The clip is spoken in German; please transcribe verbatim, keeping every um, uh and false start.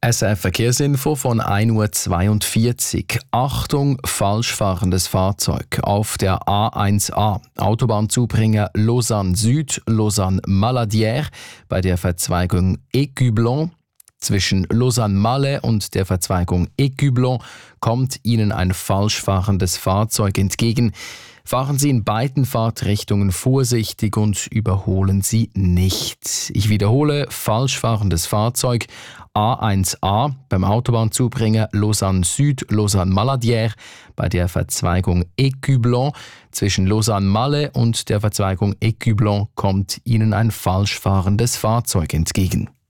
S R F-Verkehrsinfo von ein Uhr zweiundvierzig. Achtung, falsch fahrendes Fahrzeug auf der A eins A. Autobahnzubringer Lausanne Süd, Lausanne Maladière bei der Verzweigung Écublens. Zwischen Lausanne-Malais und der Verzweigung Écublens kommt Ihnen ein falsch fahrendes Fahrzeug entgegen. Fahren Sie in beiden Fahrtrichtungen vorsichtig und überholen Sie nicht. Ich wiederhole, falsch fahrendes Fahrzeug A eins A beim Autobahnzubringer Lausanne Süd, Lausanne Maladière bei der Verzweigung Écublens. Zwischen Lausanne-Malais und der Verzweigung Écublens kommt Ihnen ein falsch fahrendes Fahrzeug entgegen.